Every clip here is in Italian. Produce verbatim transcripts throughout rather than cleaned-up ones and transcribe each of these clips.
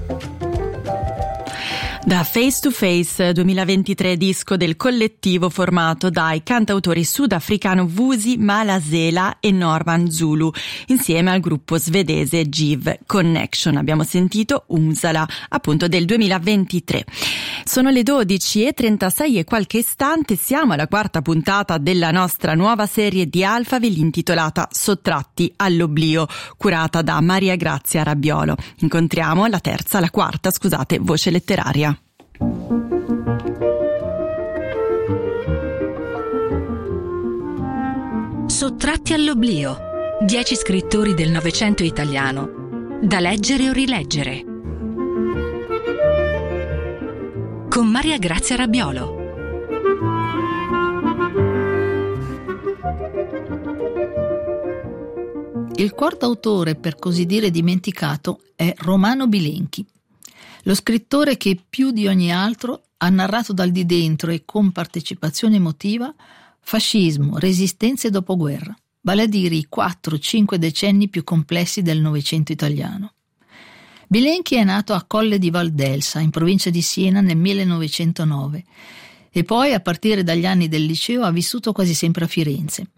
Da Face to Face duemilaventitré, disco del collettivo formato dai cantautori sudafricano Vusi Malasela e Norman Zulu, insieme al gruppo svedese Jive Connection. Abbiamo sentito Umsala, appunto del duemilaventitré. Sono le dodici e trentasei e qualche istante siamo alla quarta puntata della nostra nuova serie di Alphaville intitolata Sottratti all'oblio, curata da Maria Grazia Rabbiolo. Incontriamo la terza, la quarta, scusate, voce letteraria. Sottratti all'oblio. Dieci scrittori del Novecento italiano, da leggere o rileggere. Con Maria Grazia Rabbiolo. Il quarto autore, per così dire dimenticato, è Romano Bilenchi. Lo scrittore che più di ogni altro ha narrato dal di dentro e con partecipazione emotiva fascismo, resistenza e dopoguerra, vale a dire i quattro cinque decenni più complessi del Novecento italiano. Bilenchi è nato a Colle di Valdelsa, in provincia di Siena, nel millenovecentonove e poi, a partire dagli anni del liceo, ha vissuto quasi sempre a Firenze.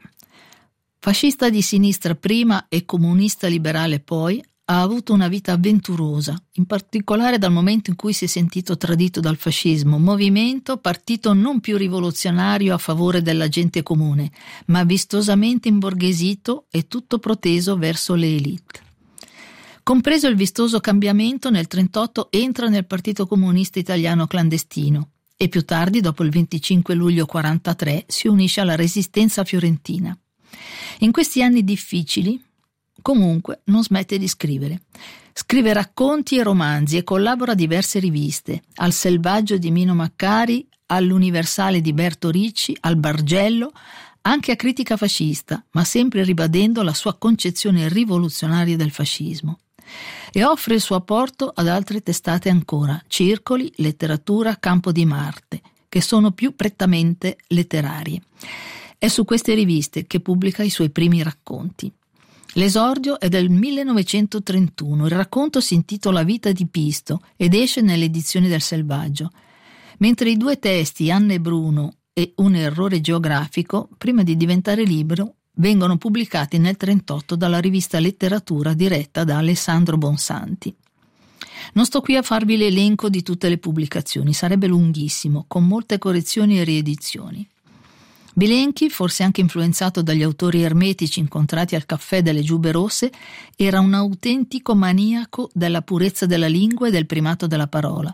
Fascista di sinistra prima e comunista liberale poi, ha avuto una vita avventurosa, in particolare dal momento in cui si è sentito tradito dal fascismo, movimento, partito non più rivoluzionario a favore della gente comune, ma vistosamente imborghesito e tutto proteso verso le élite. Compreso il vistoso cambiamento, nel trentotto entra nel Partito Comunista Italiano clandestino e più tardi, dopo il venticinque luglio quarantatré, si unisce alla Resistenza fiorentina. In questi anni difficili, comunque, non smette di scrivere. Scrive racconti e romanzi e collabora a diverse riviste, al Selvaggio di Mino Maccari, all'Universale di Berto Ricci, al Bargello, anche a Critica fascista, ma sempre ribadendo la sua concezione rivoluzionaria del fascismo. E offre il suo apporto ad altre testate ancora, Circoli, Letteratura, Campo di Marte, che sono più prettamente letterarie. È su queste riviste che pubblica i suoi primi racconti. L'esordio è del millenovecentotrentuno, il racconto si intitola Vita di Pisto ed esce nelle edizioni del Selvaggio, mentre i due testi, Anna e Bruno e Un errore geografico, prima di diventare libro, vengono pubblicati nel trentotto dalla rivista Letteratura diretta da Alessandro Bonsanti. Non sto qui a farvi l'elenco di tutte le pubblicazioni, sarebbe lunghissimo, con molte correzioni e riedizioni. Bilenchi, forse anche influenzato dagli autori ermetici incontrati al caffè delle Giubbe Rosse, era un autentico maniaco della purezza della lingua e del primato della parola,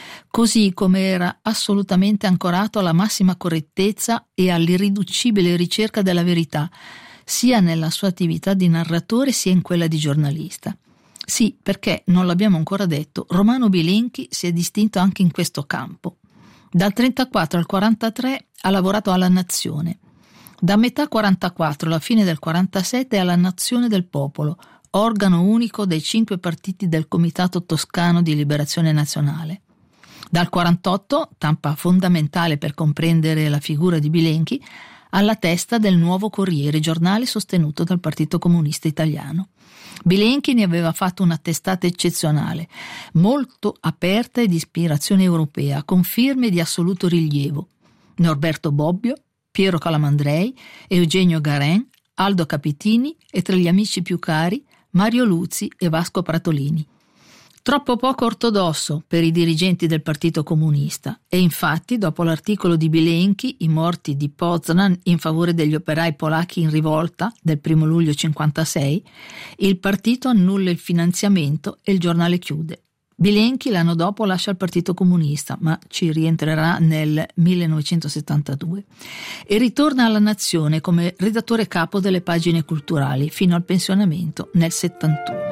così come era assolutamente ancorato alla massima correttezza e all'irriducibile ricerca della verità, sia nella sua attività di narratore sia in quella di giornalista. Sì, perché, non l'abbiamo ancora detto, Romano Bilenchi si è distinto anche in questo campo. Dal trentaquattro al quarantatré ha lavorato alla Nazione. Da metà quarantaquattro alla fine del quarantasette alla Nazione del Popolo, organo unico dei cinque partiti del Comitato Toscano di Liberazione Nazionale. Dal quarantotto, tappa fondamentale per comprendere la figura di Bilenchi, alla testa del Nuovo Corriere, giornale sostenuto dal Partito Comunista Italiano. Bilenchi ne aveva fatto una testata eccezionale, molto aperta e di ispirazione europea, con firme di assoluto rilievo. Norberto Bobbio, Piero Calamandrei, Eugenio Garen, Aldo Capitini e, tra gli amici più cari, Mario Luzi e Vasco Pratolini. Troppo poco ortodosso per i dirigenti del Partito Comunista e infatti, dopo l'articolo di Bilenchi, I morti di Poznan in favore degli operai polacchi in rivolta del primo luglio cinquantasei, il partito annulla il finanziamento e il giornale chiude. Bilenchi l'anno dopo lascia il Partito Comunista, ma ci rientrerà nel millenovecentosettantadue e ritorna alla Nazione come redattore capo delle pagine culturali fino al pensionamento nel settantuno.